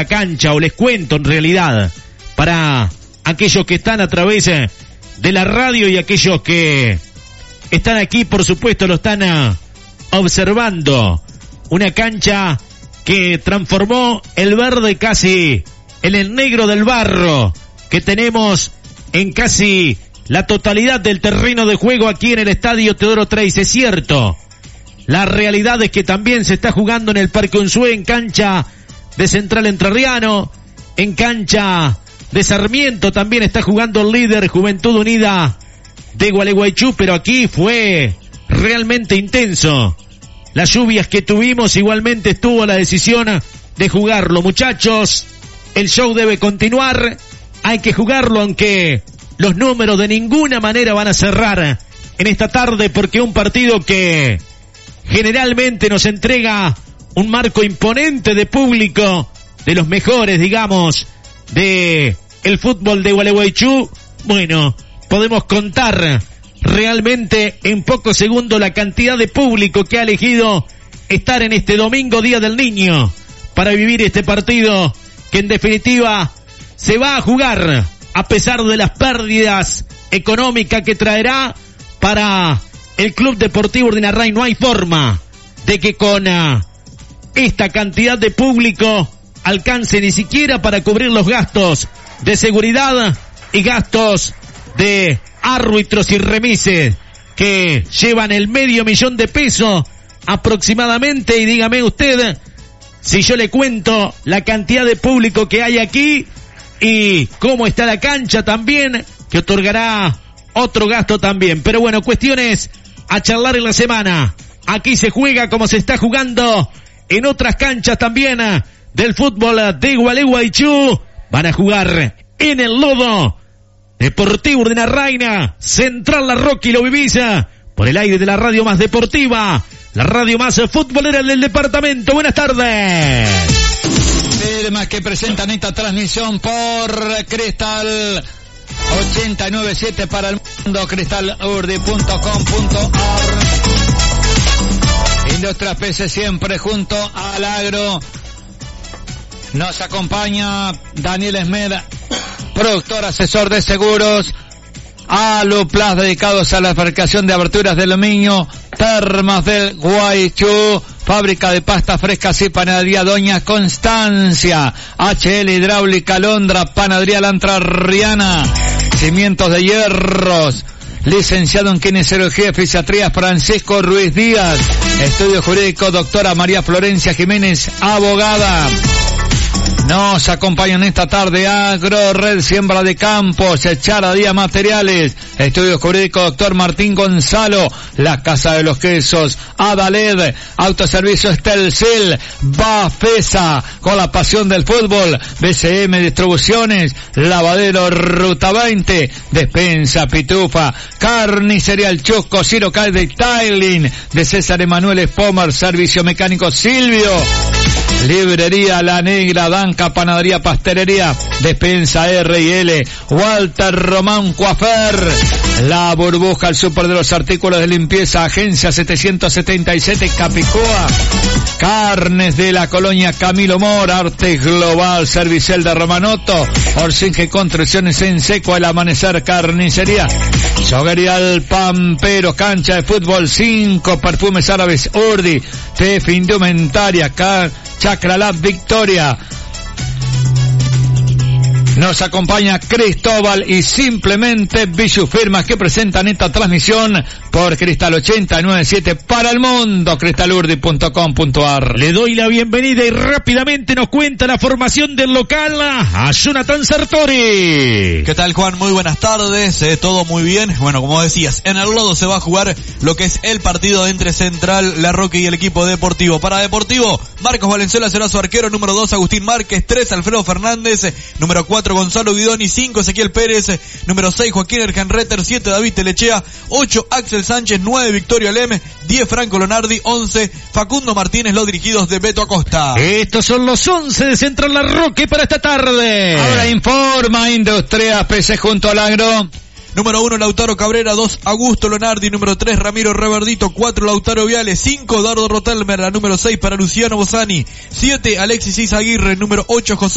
cancha, o les cuento en realidad, para aquellos que están a través de la radio y aquellos que están aquí, por supuesto, lo están observando. Una cancha que transformó el verde casi en el negro del barro que tenemos en casi la totalidad del terreno de juego aquí en el estadio Teodoro Treis. Es cierto, la realidad es que también se está jugando en el Parque Unzué, en cancha de Central Entrerriano, en cancha de Sarmiento también está jugando el líder Juventud Unida de Gualeguaychú, pero aquí fue realmente intenso. Las lluvias que tuvimos, igualmente estuvo la decisión de jugarlo. Muchachos, el show debe continuar, hay que jugarlo, aunque los números de ninguna manera van a cerrar en esta tarde, porque un partido que generalmente nos entrega un marco imponente de público, de los mejores, digamos, de el fútbol de Gualeguaychú. Bueno, podemos contar realmente en pocos segundos la cantidad de público que ha elegido estar en este domingo, Día del Niño, para vivir este partido que en definitiva se va a jugar a pesar de las pérdidas económicas que traerá para el Club Deportivo Urdinarray. No hay forma de que con esta cantidad de público alcance ni siquiera para cubrir los gastos de seguridad y gastos de árbitros y remises que llevan el $500,000 de pesos aproximadamente. Y dígame usted si yo le cuento la cantidad de público que hay aquí y cómo está la cancha también, que otorgará otro gasto también. Pero bueno, cuestiones a charlar en la semana. Aquí se juega como se está jugando en otras canchas también del fútbol de Gualeguaychú. Van a jugar en el lodo Deportivo Urdinarray, Central La Roca, y lo vivís por el aire de la radio más deportiva, la radio más futbolera del departamento. Buenas tardes. Firmas que presentan esta transmisión por Cristal 897 para el mundo, cristalurdi.com.ar. Industria PC siempre junto al agro. Nos acompaña Daniel Esmeda, productor, asesor de seguros. Aluplas, dedicados a la fabricación de aberturas de aluminio. Termas del Guaychú, fábrica de pasta frescas y panadería Doña Constancia. HL Hidráulica Londra, panadería La Entrerriana. Cimientos de hierros. Licenciado en Kinesiología y Fisiatría Francisco Ruiz Díaz. Estudio Jurídico doctora María Florencia Jiménez, abogada. Nos acompañan esta tarde Agro Red Siembra de Campos, Echara Díaz Materiales, Estudio Jurídico doctor Martín Gonzalo, La Casa de los Quesos, Adaled, Autoservicio Estelcel, Bafesa, con la pasión del fútbol, BCM Distribuciones, Lavadero Ruta 20, Despensa Pitufa, Carnicería El Chusco, Ciro Cal Detailing, de César Emanuel Espomer, Servicio Mecánico Silvio, Librería La Negra, Danca, Panadería, Pastelería, Despensa R&L, Walter Román Coafer, La Burbuja, el súper de los artículos de limpieza, Agencia 777 Capicúa, Carnes de la Colonia Camilo Mora, Arte Global, Servicial de Romanoto, Orsinge Construcciones en Seco, El Amanecer Carnicería, Yoguería Pampero, Cancha de Fútbol 5, Perfumes Árabes Urdi, TF Indumentaria, Chacra Lab Victoria. Nos acompaña Cristóbal y simplemente Bichu Firmas, que presentan esta transmisión por Cristal 897 para el mundo, cristalurdi.com.ar. Le doy la bienvenida y rápidamente nos cuenta la formación del local a Jonathan Sartori. ¿Qué tal, Juan? Muy buenas tardes, todo muy bien. Bueno, como decías, en el lodo se va a jugar lo que es el partido entre Central La Roca y el equipo Deportivo. Para Deportivo, Marcos Valenzuela será su arquero, número 2 Agustín Márquez, 3 Alfredo Fernández, número 4 Gonzalo Guidoni, 5 Ezequiel Pérez, número 6 Joaquín Ergenreter, 7 David Telechea, 8 Axel Sánchez, 9 Victorio Leme, 10 Franco Lonardi, 11 Facundo Martínez, los dirigidos de Beto Acosta. Estos son los 11 de Central La Roca para esta tarde. Ahora informa Industria PC junto al agro. Número 1 Lautaro Cabrera, 2 Augusto Lonardi, número 3 Ramiro Reverdito, 4 Lautaro Viale, 5 Eduardo Rotelmer, la número 6 para Luciano Bosani, 7 Alexis Izaguirre, número 8 José